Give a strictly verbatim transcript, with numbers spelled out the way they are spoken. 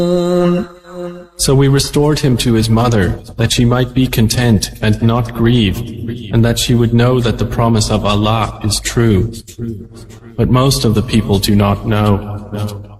So we restored him to his mother, that she might be content and not grieve, and that she would know that the promise of Allah is true. But most of the people do not know.